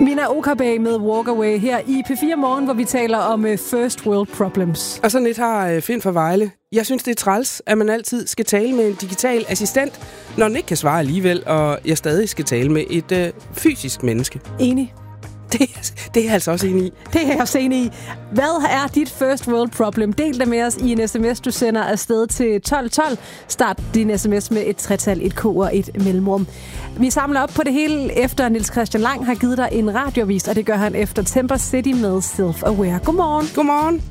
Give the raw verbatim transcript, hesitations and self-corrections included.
Mina Okabe med Walk Away her i P fire Morgen, hvor vi taler om uh, First World Problems. Og sådan lidt har uh, Finn fra Vejle. Jeg synes, det er træls, at man altid skal tale med en digital assistent, når den ikke kan svare alligevel, og jeg stadig skal tale med et uh, fysisk menneske. Enig. Det, det er jeg altså også enig i. Det er jeg også enig i. Hvad er dit first world problem? Del det med os i en sms, du sender afsted til tolv tolv. Start din sms med et tretal, et k og et mellemrum. Vi samler op på det hele, efter Niels Christian Lang har givet dig en radiovis, og det gør han efter Temper City med Self Aware. Godmorgen. Godmorgen.